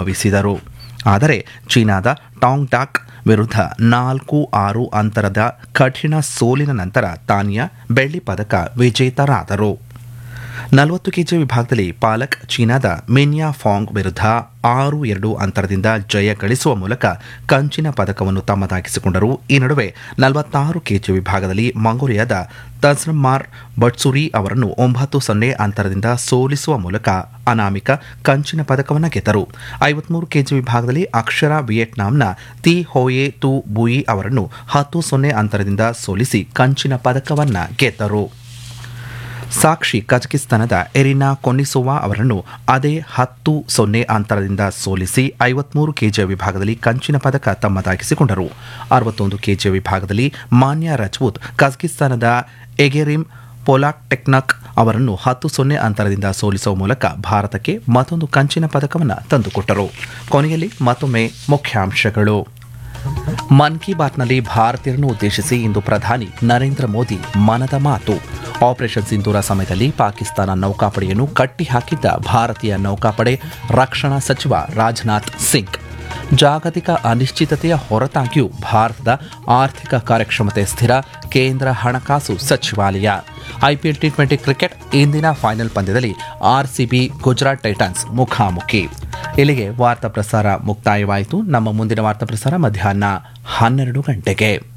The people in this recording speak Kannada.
ಅನುಭವಿಸಿದರು. ಆದರೆ ಚೀನಾದ ಟಾಂಗ್ ಡಾಕ್ ವಿರುದ್ಧ 4-6 ಅಂತರದ ಕಠಿಣ ಸೋಲಿನ ನಂತರ ತಾನಿಯಾ ಬೆಳ್ಳಿ ಪದಕ ವಿಜೇತರಾದರು. 40 ಕೆಜಿ ವಿಭಾಗದಲ್ಲಿ ಪಾಲಕ್ ಚೀನಾದ ಮಿನ್ಯಾ ಫಾಂಗ್ ವಿರುದ್ಧ 6-2 ಅಂತರದಿಂದ ಜಯ ಗಳಿಸುವ ಮೂಲಕ ಕಂಚಿನ ಪದಕವನ್ನು ತಮ್ಮದಾಗಿಸಿಕೊಂಡರು. ಈ ನಡುವೆ 46 ಕೆಜಿ ವಿಭಾಗದಲ್ಲಿ ಮಂಗೋಲಿಯಾದ ತಜ್ರಮಾರ್ ಬಟ್ಸುರಿ ಅವರನ್ನು 9-0 ಅಂತರದಿಂದ ಸೋಲಿಸುವ ಮೂಲಕ ಅನಾಮಿಕ ಕಂಚಿನ ಪದಕವನ್ನು ಗೆದ್ದರು. 53 ಕೆಜಿ ವಿಭಾಗದಲ್ಲಿ ಅಕ್ಷರ ವಿಯೆಟ್ನಾಂನ ತಿ ಹೋಯೆ ತು ಬುಯಿ ಅವರನ್ನು 10-0 ಅಂತರದಿಂದ ಸೋಲಿಸಿ ಕಂಚಿನ ಪದಕವನ್ನು ಗೆದ್ದರು. ಸಾಕ್ಷಿ ಕಜಕಿಸ್ತಾನದ ಎರಿನಾ ಕೊನ್ನಿಸೋವಾ ಅವರನ್ನು ಅದೇ 10-0 ಅಂತರದಿಂದ ಸೋಲಿಸಿ 53 ಕೆಜಿಯ ವಿಭಾಗದಲ್ಲಿ ಕಂಚಿನ ಪದಕ ತಮ್ಮದಾಗಿಸಿಕೊಂಡರು. 61 ಕೆಜಿಯ ವಿಭಾಗದಲ್ಲಿ ಮಾನ್ಯಾ ರಜಪೂತ್ ಕಜಕಿಸ್ತಾನದ ಎಗೆರಿಮ್ ಪೊಲಾಕ್ಟೆಕ್ನಕ್ ಅವರನ್ನು 10-0 ಅಂತರದಿಂದ ಸೋಲಿಸುವ ಮೂಲಕ ಭಾರತಕ್ಕೆ ಮತ್ತೊಂದು ಕಂಚಿನ ಪದಕವನ್ನು ತಂದುಕೊಟ್ಟರು. ಕೊನೆಯಲ್ಲಿ ಮತ್ತೊಮ್ಮೆ ಮುಖ್ಯಾಂಶಗಳು. ಮನ್ ಕಿ ಬಾತ್ನಲ್ಲಿ ಭಾರತೀಯರನ್ನು ಉದ್ದೇಶಿಸಿ ಇಂದು ಪ್ರಧಾನಿ ನರೇಂದ್ರ ಮೋದಿ ಮನದ ಮಾತು. ಆಪರೇಷನ್ ಸಿಂಧೂರ ಸಮಯದಲ್ಲಿ ಪಾಕಿಸ್ತಾನ ನೌಕಾಪಡೆಯನ್ನು ಕಟ್ಟಿಹಾಕಿದ್ದ ಭಾರತೀಯ ನೌಕಾಪಡೆ ರಕ್ಷಣಾ ಸಚಿವ ರಾಜನಾಥ್ ಸಿಂಗ್. ಜಾಗತಿಕ ಅನಿಶ್ಚಿತತೆಯ ಹೊರತಾಗಿಯೂ ಭಾರತದ ಆರ್ಥಿಕ ಕಾರ್ಯಕ್ಷಮತೆ ಸ್ಥಿರ, ಕೇಂದ್ರ ಹಣಕಾಸು ಸಚಿವಾಲಯ. ಐಪಿಎಲ್ ಟಿ20 ಕ್ರಿಕೆಟ್ ಇಂದಿನ ಫೈನಲ್ ಪಂದ್ಯದಲ್ಲಿ ಆರ್ಸಿಬಿ ಗುಜರಾತ್ ಟೈಟನ್ಸ್ ಮುಖಾಮುಖಿ. ಇಲ್ಲಿಗೆ ವಾರ್ತಾ ಪ್ರಸಾರ ಮುಕ್ತಾಯವಾಯಿತು. ನಮ್ಮ ಮುಂದಿನ ವಾರ್ತಾ ಪ್ರಸಾರ ಮಧ್ಯಾಹ್ನ 12 ಗಂಟೆಗೆ.